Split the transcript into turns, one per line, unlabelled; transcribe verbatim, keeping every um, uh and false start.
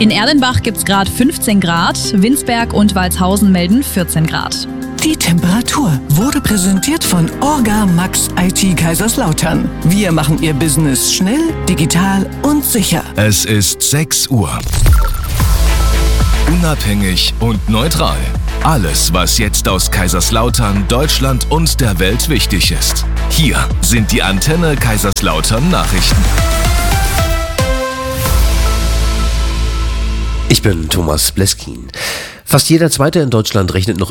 In Erlenbach gibt es gerade fünfzehn Grad, Winsberg und Walshausen melden vierzehn Grad.
Die Temperatur wurde präsentiert von Orga Max I T Kaiserslautern. Wir machen Ihr Business schnell, digital und sicher.
Es ist sechs Uhr. Unabhängig und neutral. Alles, was jetzt aus Kaiserslautern, Deutschland und der Welt wichtig ist. Hier sind die Antenne Kaiserslautern Nachrichten.
Ich bin Thomas Bleskin. Fast jeder Zweite in Deutschland rechnet noch